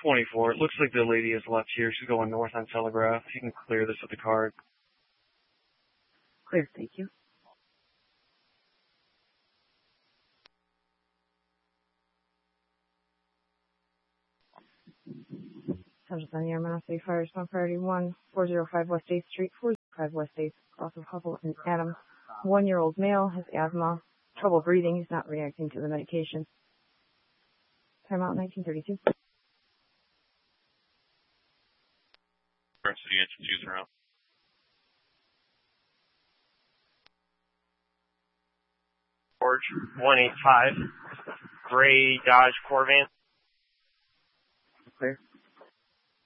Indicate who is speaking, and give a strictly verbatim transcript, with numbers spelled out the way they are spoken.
Speaker 1: twenty-four. It looks like the lady is left here. She's going north on Telegraph. You can clear this with the card.
Speaker 2: Clear, thank you. Subject on the Air City Fire Response Priority one, four oh five West eighth Street, four oh five West eighth, cross of Huffle and Adams. One-year-old male has asthma, trouble breathing. He's not reacting to the medication. Timeout nineteen thirty-two.
Speaker 3: City engine two's around.
Speaker 4: George one eight five, gray Dodge Corvan.